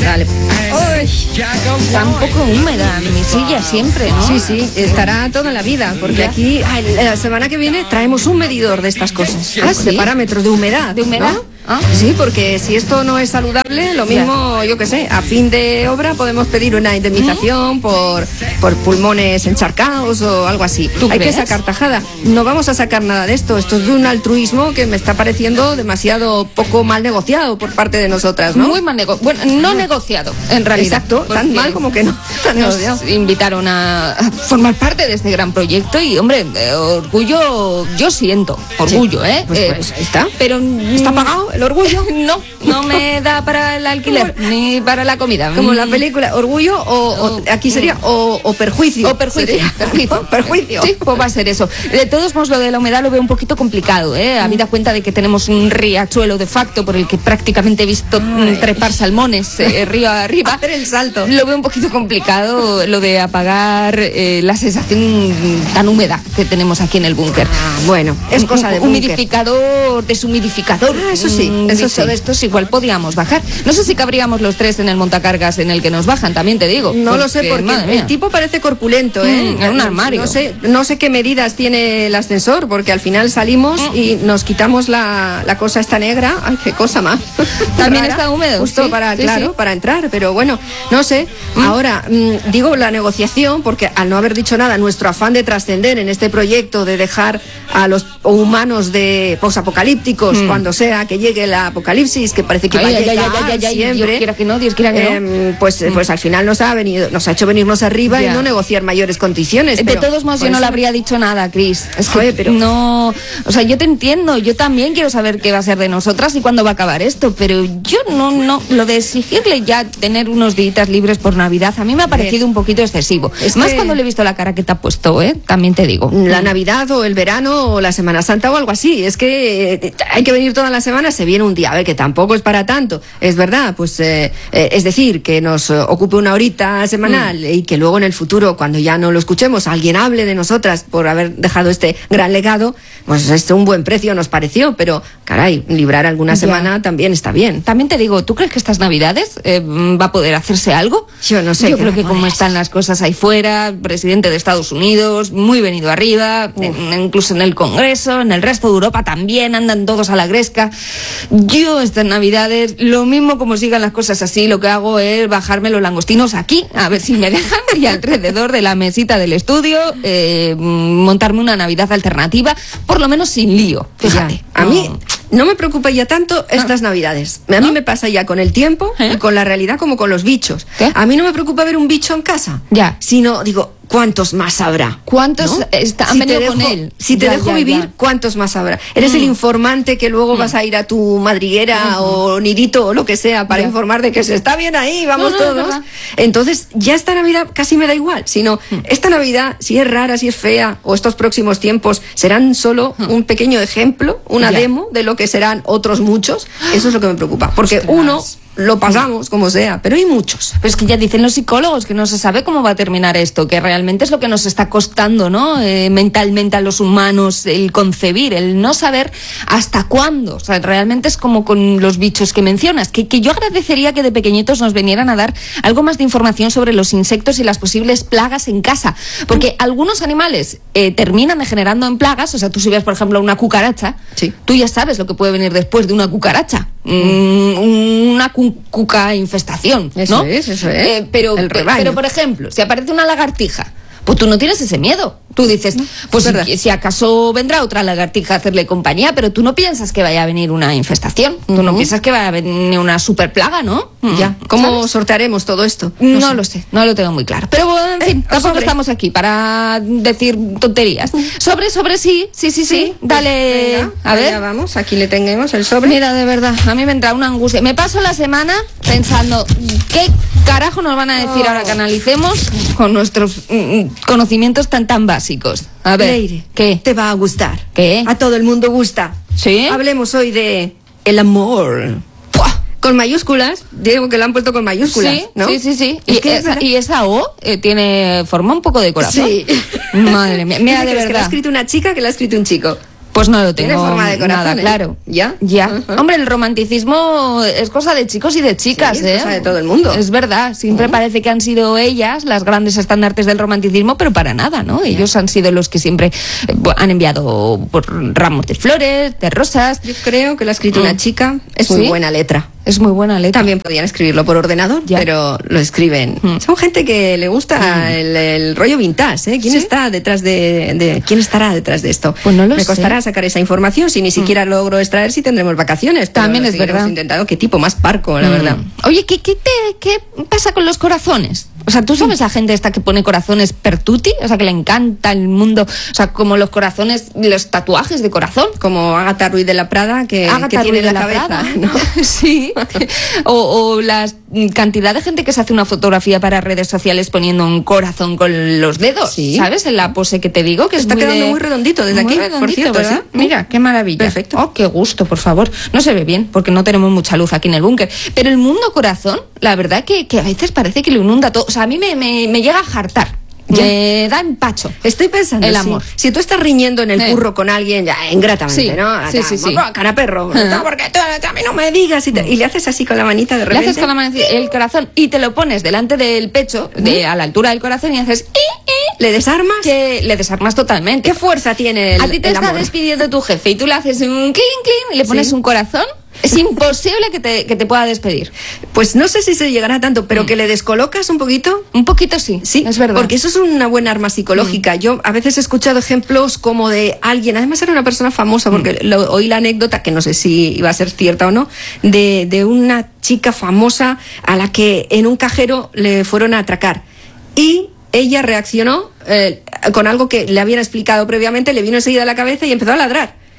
Vale. Uy, está un poco húmeda mi silla siempre, ¿no? Sí, sí, estará toda la vida, porque aquí la semana que viene traemos un medidor de estas cosas. De parámetros de humedad. ¿De humedad? ¿No? Sí, porque si esto no es saludable, lo mismo, yo qué sé, a fin de obra podemos pedir una indemnización por pulmones encharcados o algo así. Hay que sacar tajada. No vamos a sacar nada de esto. Esto es de un altruismo que me está pareciendo demasiado poco mal negociado por parte de nosotras, ¿no? Muy mal negociado. Bueno, no negociado, en realidad. Exacto, tan mal como que no. Nos invitaron a formar parte de este gran proyecto y, hombre, orgullo, yo siento orgullo, sí. Pues ahí está. Pero ¿está pagado el orgullo? No me da para el alquiler ni para la comida. Como la película Orgullo o aquí sería o perjuicio. O perjuicio. Perjuicio. Sí, pues va a ser eso. De todos modos, lo de la humedad lo veo un poquito complicado, habida cuenta de que tenemos un riachuelo de facto por el que prácticamente he visto trepar salmones río arriba. Hacer el salto. Lo veo un poquito complicado lo de apagar la sensación tan húmeda que tenemos aquí en el búnker. Bueno, es cosa de humidificador, deshumidificador. Eso sí. Eso de estos igual podíamos bajar. No sé si cabríamos los tres en el montacargas en el que nos bajan, también te digo. No lo sé, porque el tipo parece corpulento, en un armario. No sé qué medidas tiene el ascensor, porque al final salimos y nos quitamos la cosa esta negra. Ay, qué cosa más. También está húmedo. Justo para entrar, pero bueno, no sé. Ahora, digo la negociación, porque al no haber dicho nada, nuestro afán de trascender en este proyecto, de dejar a los humanos de posapocalípticos cuando sea que llegue el apocalipsis, que parece que va a llegar siempre. Dios quiera que no. Pues al final nos ha hecho venirnos arriba y no negociar mayores condiciones. De todos modos, yo no le habría dicho nada, Cris. Es que pero no, o sea, yo te entiendo, yo también quiero saber qué va a ser de nosotras y cuándo va a acabar esto, pero yo no, lo de exigirle ya tener unos días libres por Navidad, a mí me ha parecido un poquito excesivo. Más cuando le he visto la cara que te ha puesto, también te digo. La Navidad o el verano o la Semana Santa o algo así, es que hay que venir toda la semana, se viene un día, a ver, que tampoco es para tanto, es verdad, pues es decir, que nos ocupe una horita semanal y que luego en el futuro, cuando ya no lo escuchemos, alguien hable de nosotras por haber dejado este gran legado, pues esto un buen precio nos pareció, pero caray, librar alguna semana también está bien. También te digo, ¿tú crees que estas Navidades va a poder hacerse algo? Yo no sé. Yo creo que como están las cosas ahí fuera, presidente de Estados Unidos, muy venido arriba, incluso en el Congreso, en el resto de Europa también, andan todos a la gresca. Yo estas Navidades, lo mismo como sigan las cosas así, lo que hago es bajarme los langostinos aquí, a ver si me dejan, y alrededor de la mesita del estudio, montarme una Navidad alternativa, por lo menos sin lío, fíjate. A mí no me preocupa ya tanto estas Navidades. A mí me pasa ya con el tiempo y con la realidad como con los bichos. A mí no me preocupa ver un bicho en casa, sino digo, ¿cuántos más habrá? ¿Cuántos han venido con él? Si te dejo vivir, ¿cuántos más habrá? Eres el informante que luego vas a ir a tu madriguera o nidito o lo que sea para informar de que se está bien ahí, vamos todos. Entonces, ya esta Navidad casi me da igual, sino esta Navidad, si es rara, si es fea, o estos próximos tiempos serán solo un pequeño ejemplo, una demo de lo que serán otros muchos. Eso es lo que me preocupa, porque uno lo pasamos como sea, pero hay muchos. Pero es que ya dicen los psicólogos que no se sabe cómo va a terminar esto, que realmente es lo que nos está costando, ¿no? Mentalmente a los humanos, el concebir, el no saber hasta cuándo. O sea, realmente es como con los bichos que mencionas, que yo agradecería que de pequeñitos nos vinieran a dar algo más de información sobre los insectos y las posibles plagas en casa, porque algunos animales terminan degenerando en plagas. O sea, tú si ves, por ejemplo, una cucaracha, tú ya sabes lo que puede venir después de una cucaracha. Una cuca infestación, ¿no? Eso es. Pero, por ejemplo, si aparece una lagartija, pues tú no tienes ese miedo. Tú dices, pues si acaso vendrá otra lagartija a hacerle compañía, pero tú no piensas que vaya a venir una infestación. Tú no piensas que vaya a venir una super plaga, ¿no? ¿Cómo sortearemos todo esto? No lo sé, no lo tengo muy claro. Pero bueno, en fin, tampoco estamos aquí para decir tonterías. Sobre, sí. Dale. Venga, a ver. Ya vamos, aquí le tenemos el sobre. Mira, de verdad, a mí me entra una angustia. Me paso la semana pensando, ¿qué carajo nos van a decir ahora que analicemos con nuestros conocimientos tan básicos? A ver, Leire, ¿qué? Te va a gustar. ¿Qué? A todo el mundo gusta. ¿Sí? Hablemos hoy de el amor. ¡Puah! Con mayúsculas, digo que lo han puesto con mayúsculas, sí, ¿no? Sí. Y esa O tiene forma un poco de corazón. Sí. Madre mía, mira, de verdad. ¿Que la ha escrito una chica que la ha escrito un chico? Pues no lo tengo. Tiene forma de corazón, nada claro. ¿Ya? Hombre, el romanticismo es cosa de chicos y de chicas, sí, es cosa de todo el mundo. Es verdad, siempre parece que han sido ellas las grandes estandartes del romanticismo, pero para nada, ¿no? Ellos han sido los que siempre han enviado por ramos de flores, de rosas. Yo creo que lo ha escrito una chica, es muy buena letra. Es muy buena letra. También podían escribirlo por ordenador, pero lo escriben. Son gente que le gusta el rollo vintage, ¿eh? ¿Quién está detrás quién estará detrás de esto? Pues no lo sé. Me costará sacar esa información, si ni siquiera logro extraer si tendremos vacaciones. También es verdad. Hemos intentado, qué tipo más parco, la verdad. Oye, ¿qué pasa con los corazones? O sea, ¿tú sabes la gente esta que pone corazones per tutti? O sea, que le encanta el mundo. O sea, como los corazones, los tatuajes de corazón. Como Ágata Ruiz de la Prada, que tiene en la cabeza, Prada, ¿no? Sí. O la cantidad de gente que se hace una fotografía para redes sociales poniendo un corazón con los dedos, ¿sabes? En la pose que te digo, que está quedando muy redondito desde aquí, por cierto, ¿verdad? ¿Sí? Mira, qué maravilla. Perfecto. Oh, qué gusto, por favor. No se ve bien, porque no tenemos mucha luz aquí en el búnker. Pero el mundo corazón, la verdad que a veces parece que lo inunda todo. O sea, a mí me llega a jartar. Me da empacho. Estoy pensando, el amor. Si tú estás riñendo en el curro con alguien, ya ingratamente, ¿no? Sí. Cara perro, no, porque tú a mí no me digas. Y le haces así con la manita de repente. Le haces con la manita el corazón y te lo pones delante del pecho, a la altura del corazón, y haces ¿le desarmas? Que le desarmas totalmente. ¿Qué fuerza tiene el amor? A ti te está despidiendo tu jefe y tú le haces un clink y le pones un corazón. Es imposible que te pueda despedir. Pues no sé si se llegará tanto, pero que le descolocas un poquito. Un poquito sí, es verdad. Porque eso es una buena arma psicológica. Yo a veces he escuchado ejemplos como de alguien, además era una persona famosa, porque oí la anécdota, que no sé si iba a ser cierta o no, de una chica famosa a la que en un cajero le fueron a atracar. Y ella reaccionó con algo que le habían explicado previamente, le vino enseguida a la cabeza y empezó a ladrar.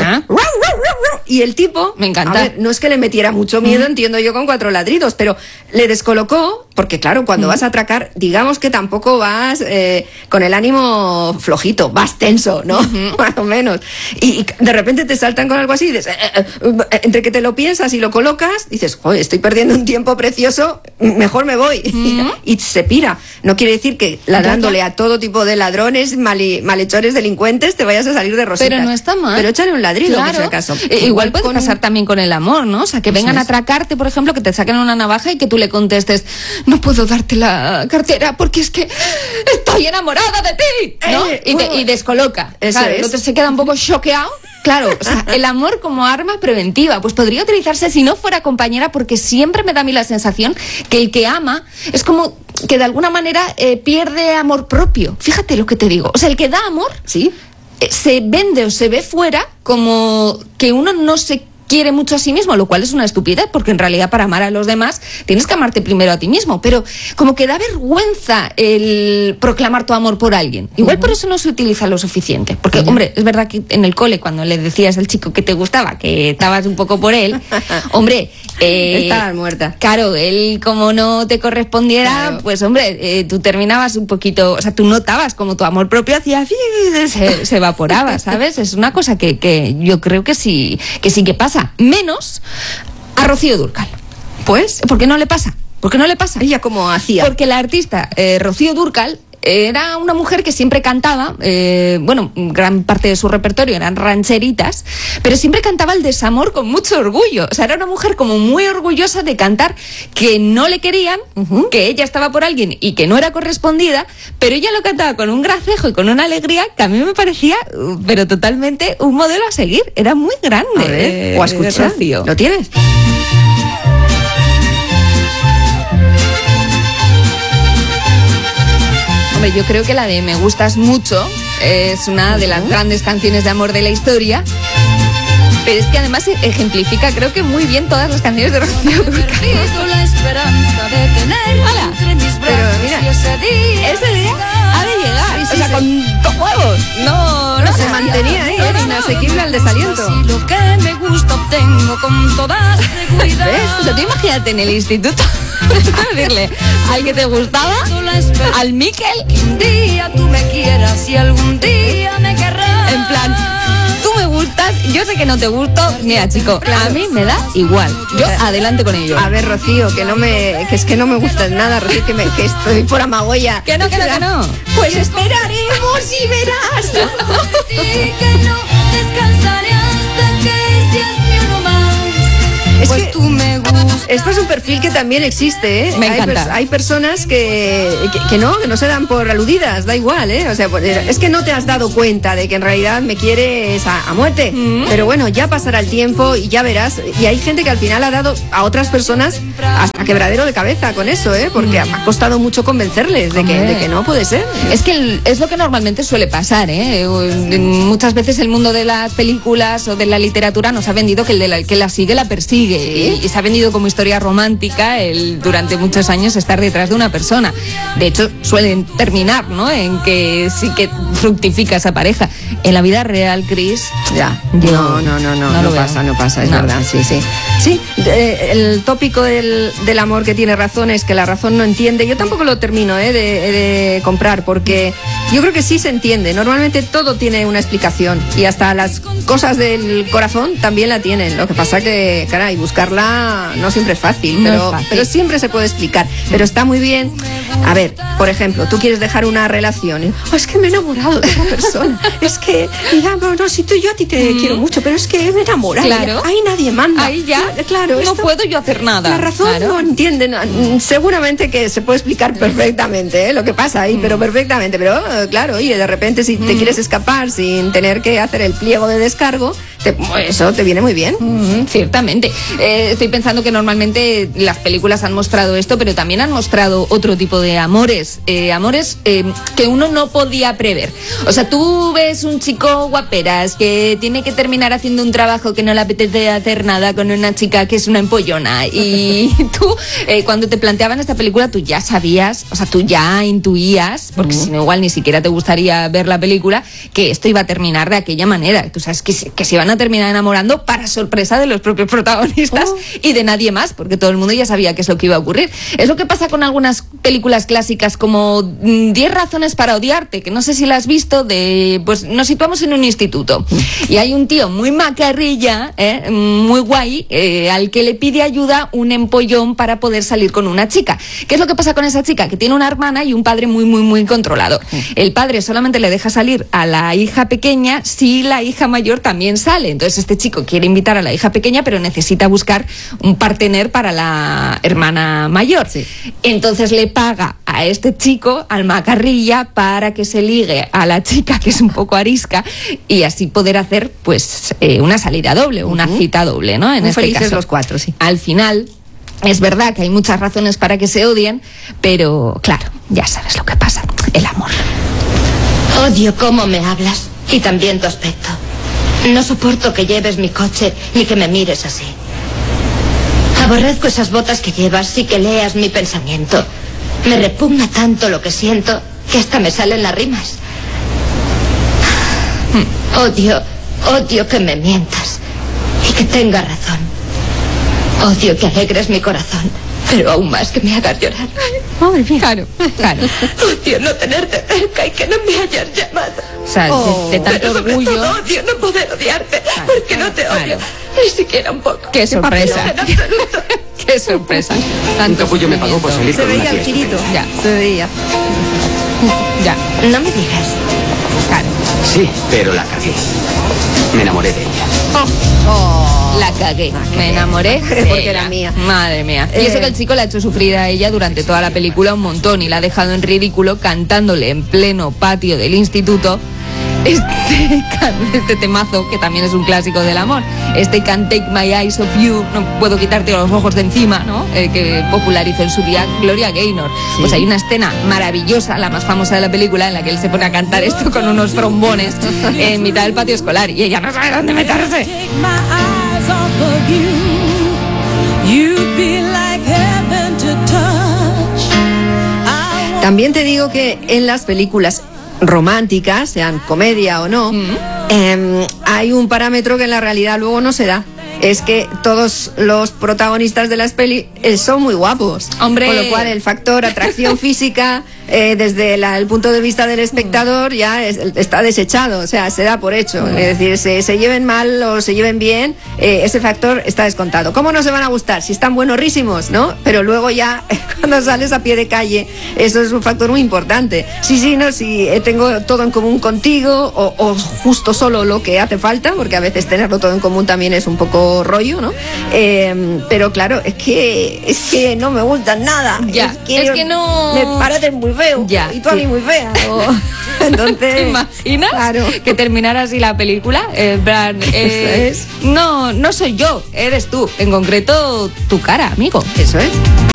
Y el tipo, me encanta. A ver, no es que le metiera mucho miedo, entiendo yo, con 4 ladridos, pero le descolocó, porque claro, cuando vas a atracar, digamos que tampoco vas con el ánimo flojito, vas tenso, ¿no? Más o menos. Y de repente te saltan con algo así, y dices, entre que te lo piensas y lo colocas, dices, joder, estoy perdiendo un tiempo precioso, mejor me voy. Y se pira. No quiere decir que ladrándole a todo tipo de ladrones, malhechores, delincuentes, te vayas a salir de rositas. Pero no está mal. Pero échale un ladrido, por si acaso. Igual puede pasar también con el amor, ¿no? O sea, que vengan a atracarte, por ejemplo, que te saquen una navaja y que tú le contestes, no puedo darte la cartera porque es que estoy enamorada de ti, ¿no? Y descoloca. Claro, el otro se queda un poco choqueado. Claro, o sea, el amor como arma preventiva, pues podría utilizarse si no fuera compañera, porque siempre me da a mí la sensación que el que ama es como que de alguna manera pierde amor propio. Fíjate lo que te digo. O sea, el que da amor, se vende o se ve fuera como que uno no se quiere mucho a sí mismo, lo cual es una estupidez, porque en realidad para amar a los demás tienes que amarte primero a ti mismo, pero como que da vergüenza el proclamar tu amor por alguien. Igual por eso no se utiliza lo suficiente, porque hombre, es verdad que en el cole cuando le decías al chico que te gustaba, que estabas un poco por él, hombre, estabas muerta. Claro, él como no te correspondiera, pues hombre, tú terminabas un poquito, o sea, tú notabas como tu amor propio hacía se evaporaba, ¿sabes? Es una cosa que yo creo que sí que pasa. Menos a Rocío Dúrcal. Pues, ¿por qué no le pasa? ¿Por qué no le pasa? ¿Ella cómo hacía? Porque la artista Rocío Dúrcal era una mujer que siempre cantaba, gran parte de su repertorio eran rancheritas, pero siempre cantaba el desamor con mucho orgullo. O sea, era una mujer como muy orgullosa de cantar que no le querían, que ella estaba por alguien y que no era correspondida, pero ella lo cantaba con un gracejo y con una alegría que a mí me parecía, pero totalmente un modelo a seguir. Era muy grande. A ver, o a escuchar. ¿Lo tienes? Hombre, yo creo que la de Me Gustas Mucho es una de las grandes canciones de amor de la historia. Pero es que además ejemplifica, creo que muy bien, todas las canciones de Rocío Dúrcal. ¡Hala! Pero mira, ese día ha de llegar, o sea, con huevos. No se mantenía ahí, era inasequible al desaliento. Lo que me gusta obtengo con toda seguridad. ¿Ves? O sea, tú imagínate en el instituto decirle al que te gustaba, al Miquel, que un día tú me quieras y algún día me querrás. En plan, tú me gustas, yo sé que no te gusto, mira chico, a mí me da igual, yo adelante con ello. A ver, Rocío, que es que no me gustas nada, Rocío, que estoy por Amagoya. Que no. Pues esperaremos y verás. Que no descansa esto es un perfil que también existe, ¿eh? Me encanta. Hay personas que no se dan por aludidas, da igual, ¿eh? O sea, es que no te has dado cuenta de que en realidad me quieres a muerte. Pero bueno, ya pasará el tiempo y ya verás. Y hay gente que al final ha dado a otras personas hasta quebradero de cabeza con eso, ¿eh? Porque ha costado mucho convencerles de que no puede ser. Es que es lo que normalmente suele pasar, ¿eh? Muchas veces el mundo de las películas o de la literatura nos ha vendido que el que la sigue la persigue. ¿Sí? Y se ha vendido como historia romántica el durante muchos años estar detrás de una persona. De hecho, suelen terminar, ¿no? En que sí que fructifica esa pareja. En la vida real, Chris, no pasa, es verdad, sí. Sí, el tópico del amor que tiene razón es que la razón no entiende. Yo tampoco lo termino de comprar, porque yo creo que sí se entiende. Normalmente todo tiene una explicación y hasta las cosas del corazón también la tienen. Lo que pasa que, caray, buscarla no siempre es fácil, pero siempre se puede explicar. Pero está muy bien. A ver, por ejemplo, tú quieres dejar una relación y, es que me he enamorado de otra persona. Es que, mira, no, si tú y yo a ti te quiero mucho, pero es que me he enamorado. Claro. Ahí nadie manda. Ahí ya, claro, no puedo yo hacer nada. La razón no entiende. Seguramente que se puede explicar perfectamente lo que pasa ahí, pero perfectamente. Pero claro, oye, de repente si te quieres escapar sin tener que hacer el pliego de descargo, eso te viene muy bien. Ciertamente. Estoy pensando que normalmente las películas han mostrado esto, pero también han mostrado otro tipo de amores. Amores que uno no podía prever. O sea, tú ves un chico guaperas que tiene que terminar haciendo un trabajo que no le apetece hacer nada con una chica que es una empollona. Y tú, cuando te planteaban esta película, tú ya sabías, o sea, tú ya intuías, porque si no igual ni siquiera te gustaría ver la película, que esto iba a terminar de aquella manera. Tú sabes que se iban a terminar enamorando para sorpresa de los propios protagonistas y de nadie más, porque todo el mundo ya sabía qué es lo que iba a ocurrir. Es lo que pasa con algunas películas clásicas como 10 razones para odiarte, que no sé si la has visto, pues nos situamos en un instituto y hay un tío muy macarrilla, muy guay, al que le pide ayuda un empollón para poder salir con una chica. ¿Qué es lo que pasa con esa chica? Que tiene una hermana y un padre muy, muy, muy controlador. El padre solamente le deja salir a la hija pequeña si la hija mayor también sale. Entonces este chico quiere invitar a la hija pequeña, pero necesita buscar un partener para la hermana mayor. Sí. Entonces le paga a este chico, al macarrilla, para que se ligue a la chica, que es un poco arisca, y así poder hacer pues una salida doble, una cita doble, ¿no? En muy este felices caso, los cuatro, sí. Al final, es verdad que hay muchas razones para que se odien, pero claro, ya sabes lo que pasa, el amor. Odio cómo me hablas y también tu aspecto. No soporto que lleves mi coche ni que me mires así. Aborrezco esas botas que llevas y que leas mi pensamiento. Me repugna tanto lo que siento que hasta me salen las rimas. Odio que me mientas y que tengas razón. Odio que alegres mi corazón, pero aún más que me hagas llorar. Madre mía. Claro. Odio no tenerte cerca y que no me hayas llamado. O sea, de tanto pero sobre orgullo. todo odio no poder odiarte, porque no te odio, ni siquiera un poco. Qué sorpresa. En absoluto. Qué sorpresa. Un capullo me pagó por salir Se con una veía el fiesta. girito. Ya. Se veía. Ya. No me digas. Claro. Sí, pero la cagué. Me enamoré de ella. La cagué. Me enamoré de Porque ella. era mía. Madre mía. Y eso que el chico la ha hecho sufrir a ella durante toda la película un montón y la ha dejado en ridículo cantándole en pleno patio del instituto este temazo, que también es un clásico del amor. Este Can't Take My Eyes Off You, no puedo quitarte los ojos de encima, ¿no? Que popularizó en su día Gloria Gaynor. Sí. Pues hay una escena maravillosa, la más famosa de la película, en la que él se pone a cantar esto con unos trombones en mitad del patio escolar y ella no sabe dónde meterse. También te digo que en las películas románticas, sean comedia o no, hay un parámetro que en la realidad luego no se da. Es que todos los protagonistas de las pelis son muy guapos. Hombre. Con lo cual el factor atracción física desde el punto de vista del espectador ya está desechado, o sea, se da por hecho. Es decir, se lleven mal o se lleven bien, ese factor está descontado. ¿Cómo no se van a gustar? Si están buenorrísimos, ¿no? Pero luego ya, cuando sales a pie de calle, eso es un factor muy importante. Sí, no, si tengo todo en común contigo o justo solo lo que hace falta, porque a veces tenerlo todo en común también es un poco rollo, ¿no? Pero claro, es que no me gustan nada. Ya, es que no... Me parecen muy feos. Ya, y tú a mí muy fea. Entonces, ¿te imaginas claro, que terminara así la película? En plan, Eso es. no soy yo, eres tú. En concreto, tu cara, amigo. Eso es.